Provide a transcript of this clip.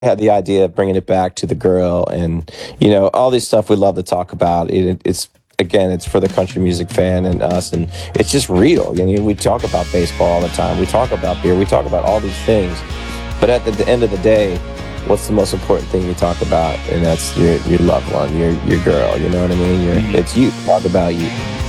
had the idea of bringing it back to the girl, and all this stuff we love to talk about. It's again, it's for the country music fan and us, and it's just real. We talk about baseball all the time. We talk about beer. We talk about all these things, but at the end of the day, what's the most important thing you talk about? And that's your loved one, your girl. You know what I mean? It's you. Talk about you.